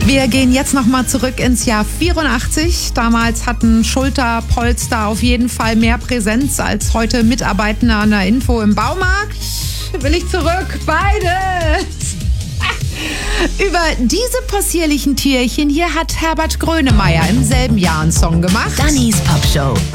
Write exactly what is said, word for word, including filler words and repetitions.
Wir gehen jetzt nochmal zurück ins Jahr vierundachtzig. Damals hatten Schulterpolster auf jeden Fall mehr Präsenz als heute Mitarbeitende an der Info im Baumarkt. Will ich zurück, beides! Über diese possierlichen Tierchen hier hat Herbert Grönemeyer im selben Jahr einen Song gemacht. Dannys Pop Show.